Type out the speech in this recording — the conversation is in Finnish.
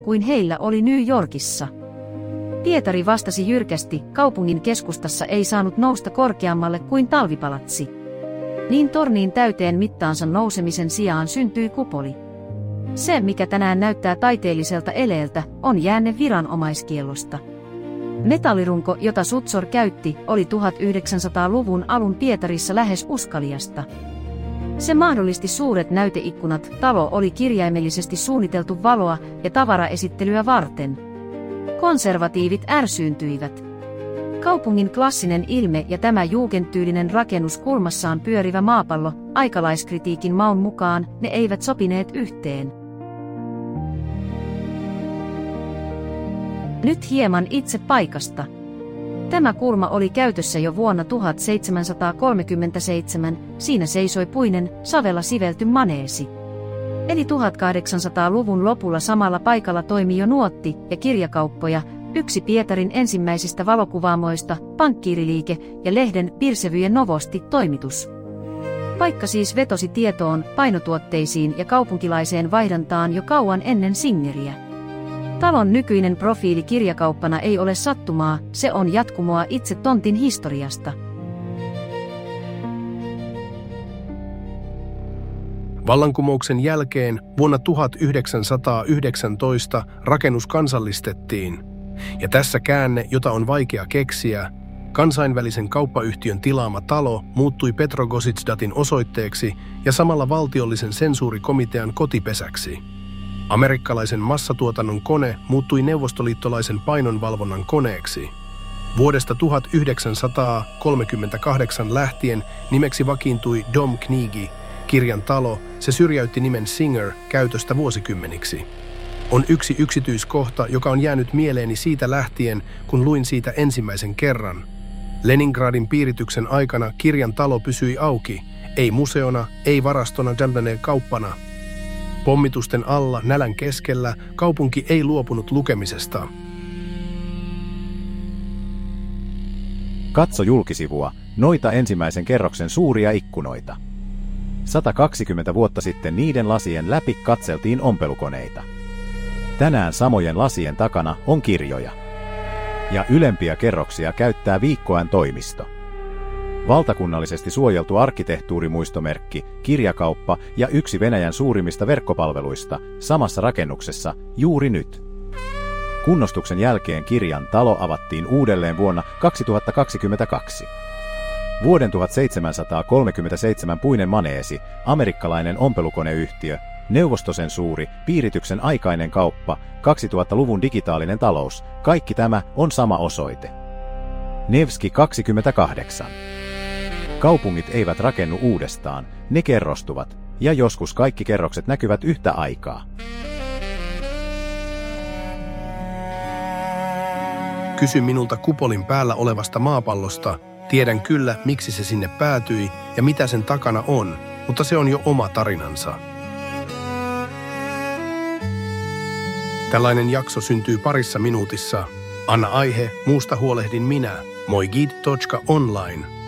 kuin heillä oli New Yorkissa. Pietari vastasi jyrkästi, kaupungin keskustassa ei saanut nousta korkeammalle kuin talvipalatsi. Niin torniin täyteen mittaansa nousemisen sijaan syntyi kupoli. Se, mikä tänään näyttää taiteelliselta eleeltä, on jäänne viranomaiskiellosta. Metallirunko, jota Sutsor käytti, oli 1900-luvun alun Pietarissa lähes uskaliasta. Se mahdollisti suuret näyteikkunat, talo oli kirjaimellisesti suunniteltu valoa ja tavaraesittelyä varten. Konservatiivit ärsyyntyivät. Kaupungin klassinen ilme ja tämä jugendtyylinen rakennus kulmassaan pyörivä maapallo, aikalaiskritiikin maun mukaan, ne eivät sopineet yhteen. Nyt hieman itse paikasta. Tämä kulma oli käytössä jo vuonna 1737, siinä seisoi puinen, savella sivelty maneesi. Eli 1800-luvun lopulla samalla paikalla toimi jo nuotti ja kirjakauppoja, yksi Pietarin ensimmäisistä valokuvaamoista, pankkiiriliike ja lehden Pirsevyjen Novosti-toimitus. Paikka siis vetosi tietoon, painotuotteisiin ja kaupunkilaiseen vaihdantaan jo kauan ennen Singeriä. Talon nykyinen profiili kirjakauppana ei ole sattumaa, se on jatkumoa itse tontin historiasta. Vallankumouksen jälkeen vuonna 1919 rakennus kansallistettiin. Ja tässä käänne, jota on vaikea keksiä, kansainvälisen kauppayhtiön tilaama talo muuttui Petrogozhdatin osoitteeksi ja samalla valtiollisen sensuurikomitean kotipesäksi. Amerikkalaisen massatuotannon kone muuttui neuvostoliittolaisen painonvalvonnan koneeksi. Vuodesta 1938 lähtien nimeksi vakiintui Dom Knigi, kirjan talo, se syrjäytti nimen Singer käytöstä vuosikymmeniksi. On yksi yksityiskohta, joka on jäänyt mieleeni siitä lähtien, kun luin siitä ensimmäisen kerran. Leningradin piirityksen aikana kirjan talo pysyi auki, ei museona, ei varastona, kauppana. Pommitusten alla, nälän keskellä, kaupunki ei luopunut lukemisesta. Katso julkisivua, noita ensimmäisen kerroksen suuria ikkunoita. 120 vuotta sitten niiden lasien läpi katseltiin ompelukoneita. Tänään samojen lasien takana on kirjoja. Ja ylempiä kerroksia käyttää viikkoajan toimisto. Valtakunnallisesti suojeltu arkkitehtuurimuistomerkki, kirjakauppa ja yksi Venäjän suurimmista verkkopalveluista samassa rakennuksessa juuri nyt. Kunnostuksen jälkeen kirjan talo avattiin uudelleen vuonna 2022. Vuoden 1737 puinen maneesi, amerikkalainen ompelukoneyhtiö, neuvostosensuuri, piirityksen aikainen kauppa, 2000-luvun digitaalinen talous, kaikki tämä on sama osoite. Nevski 28. Kaupungit eivät rakennu uudestaan, ne kerrostuvat, ja joskus kaikki kerrokset näkyvät yhtä aikaa. Kysy minulta kupolin päällä olevasta maapallosta. Tiedän kyllä, miksi se sinne päätyi ja mitä sen takana on, mutta se on jo oma tarinansa. Tällainen jakso syntyy parissa minuutissa. Anna aihe, muusta huolehdin minä. Moigid.online